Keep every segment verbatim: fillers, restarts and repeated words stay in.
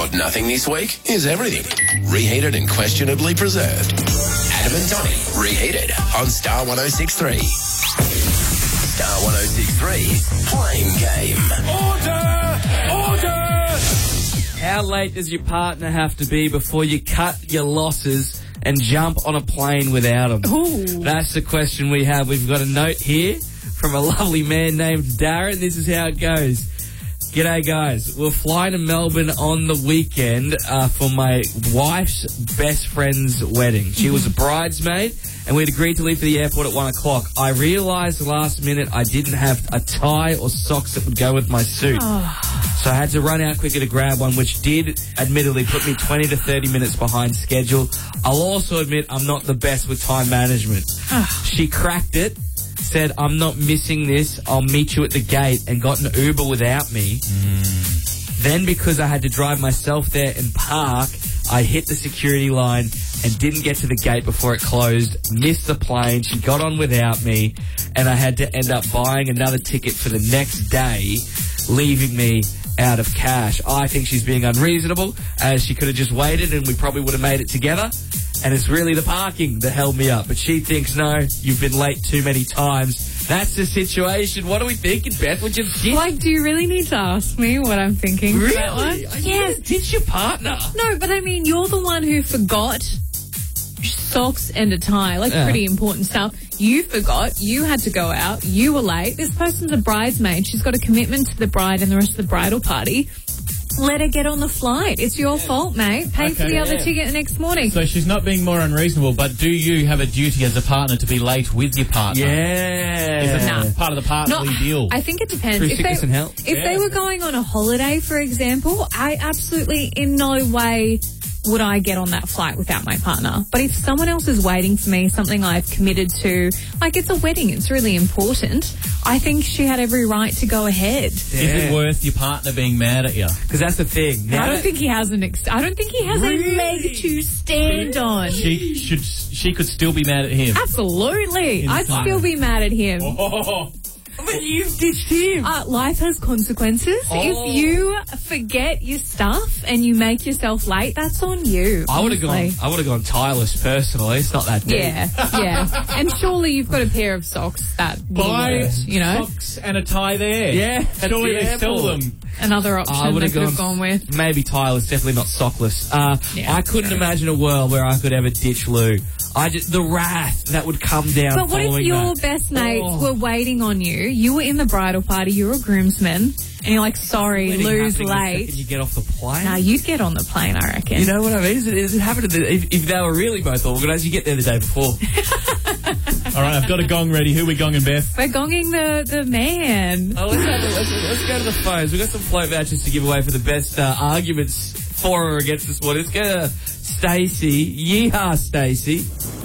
Got nothing this week? Here's everything. Reheated and questionably preserved. Adam and Donnie, Reheated on Star one oh six point three. Star one oh six point three, Playing Game. Order! Order! How late does your partner have to be before you cut your losses and jump on a plane without them? Ooh. That's the question we have. We've got a note here from a lovely man named Darren. This is how it goes. G'day, guys. We're flying to Melbourne on the weekend uh, for my wife's best friend's wedding. She was a bridesmaid, and we'd agreed to leave for the airport at one o'clock. I realised last minute I didn't have a tie or socks that would go with my suit. Oh. So I had to run out quicker to grab one, which did admittedly put me twenty to thirty minutes behind schedule. I'll also admit I'm not the best with time management. She cracked it. Said, I'm not missing this, I'll meet you at the gate, and got an Uber without me. Mm. Then because I had to drive myself there and park, I hit the security line and didn't get to the gate before it closed, missed the plane, she got on without me, and I had to end up buying another ticket for the next day, leaving me out of cash. I think she's being unreasonable, as she could have just waited and we probably would have made it together. And it's really the parking that held me up. But she thinks, no, you've been late too many times. That's the situation. What are we thinking, Beth? Would you think? Like, do you really need to ask me what I'm thinking? Really? For that one? Yes. It's your partner. No, but I mean, you're the one who forgot socks and a tie, like Yeah. pretty important stuff. You forgot. You had to go out. You were late. This person's a bridesmaid. She's got a commitment to the bride and the rest of the bridal party. Let her get on the flight. It's your fault, mate. Pay for Okay, the other yeah. ticket next morning. So she's not being more unreasonable, but do you have a duty as a partner to be late with your partner? Yeah. Is it Nah. part of the partnerly No, deal? I think it depends. Through If sickness they, and health. if Yeah. they were going on a holiday, for example, I absolutely in no way would I get on that flight without my partner. But if someone else is waiting for me, something I've committed to, like it's a wedding, it's really important, I think she had every right to go ahead. Is it worth your partner being mad at you? Because that's the thing. Now I don't that- think he has an. Ex- I don't think he has Really? a leg to stand on. She should. She could still be mad at him. Absolutely, I'd Inside. still be mad at him. Oh, But you've ditched him. Uh, life has consequences. Oh. If you forget your stuff and you make yourself late, that's on you. I would have gone. honestly. I would have gone tireless personally. It's not that deep. Yeah, yeah. And surely you've got a pair of socks that will buy work, you know, socks and a tie there. Yeah, surely at the they sell airport. them. another option I would they have could gone, have gone with. maybe tireless, definitely not sockless. Uh, Yeah, I couldn't imagine a world where I could ever ditch Lou. I just, the wrath that would come down. But what if following your that. best mates Oh. were waiting on you? You were in the bridal party, you were a groomsman, and you're like, sorry, Wedding Lou's happening the late. second you get off the plane? Nah, you'd get on the plane, I reckon. You know what I mean? Is it, is it happened to the, if, if they were really both organised, you get there the day before. All right, I've got a gong ready. Who are we gonging, Beth? We're gonging the, the man. Oh, let's, have a, let's, let's go to the phones. We've got some float vouchers to give away for the best uh, arguments for or against this morning. Let's go to Stacey. Yeehaw, Stacey.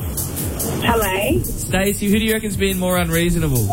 Hello. Stacey, who do you reckon's being more unreasonable?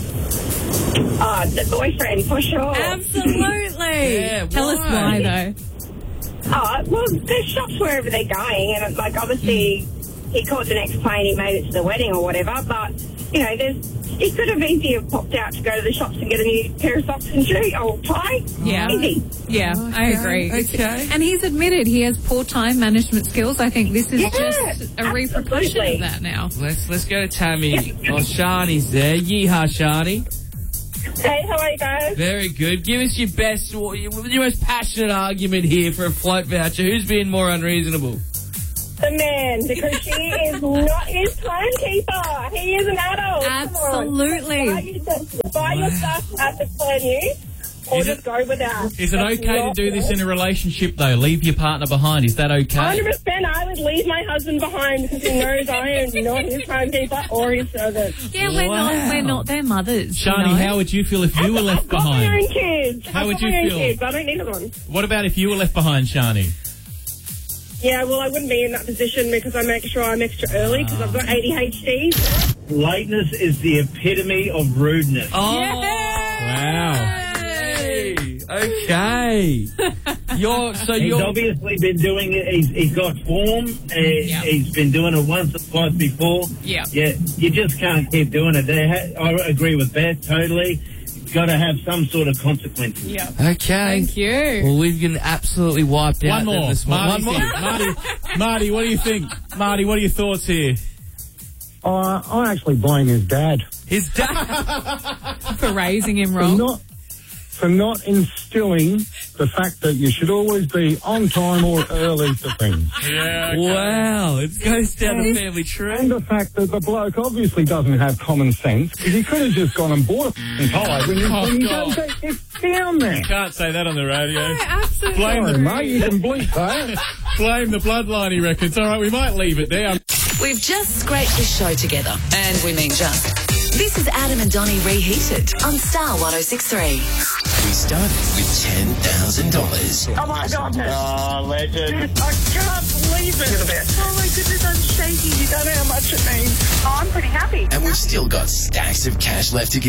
Oh, the boyfriend, for sure. Absolutely. Yeah, Tell us why? why, though. Oh, well, there's shops wherever they're going, and it's like, obviously, he caught the next plane, he made it to the wedding or whatever, but, you know, there's he could have easily have popped out to go to the shops and get a new pair of socks and shoe or tie. Yeah. Easy. Yeah, I agree. Okay. And he's admitted he has poor time management skills. I think this is Yeah, just a repercussion absolutely. of that now. Let's let's go to Tammy. Oh, Shani's there. Yeehaw, Shani. Hey, how are you guys? Very good. Give us your best, your your most passionate argument here for a float voucher. Who's being more unreasonable? The man, because she is not his timekeeper. He is an adult. Come on. Absolutely. Buy your, buy your stuff at the plan you, or Is just it- go without. Is it That's okay to not do this right. in a relationship, though? Leave your partner behind. Is that okay? one hundred percent I would leave my husband behind because he knows I am not his timekeeper or his servant. Yeah, we're Wow. not we're not their mothers. you Shani, know? how would you feel if you were left I've got my behind? own kids. How I've would got you my own feel? kids. I don't need one. What about if you were left behind, Shani? Yeah, well, I wouldn't be in that position because I make sure I'm extra early because I've got A D H D. Lateness is the epitome of rudeness. Oh, Wow. hey. Okay. You're so He's you're obviously been doing it. He's, he's got form. Uh, Yeah. He's been doing it once or twice before. Yeah. Yeah, you just can't keep doing it. They ha- I agree with Beth totally. got to have some sort of consequences. Yeah. Okay. Thank you. Well, we've been absolutely wiped out. One more. then this morning. Marty's here. Marty, Marty, what do you think? Marty, what are your thoughts here? Uh, I actually blame his dad His dad. For raising him for wrong. not for not instilling the fact that you should always be on time or early to things. Yeah. Wow, it goes down the And- family tree. And the fact that the bloke obviously doesn't have common sense, because he could have just gone and bought a f***ing tie when you, Oh, when you God. go, it's down there. Can't say that on the radio. No, absolutely. Blame Sorry, the, mate, you can bleep that. blame the bloodline, he reckons. All right, we might leave it there. We've just scraped the show together. And we mean just. This is Adam and Donnie Reheated on Star one oh six three. We started with ten thousand dollars. Oh my goodness. Oh, legend. I can't believe it. Oh my goodness, I'm shaking. You don't know how much it means. Oh, I'm pretty happy. And we've still got stacks of cash left to give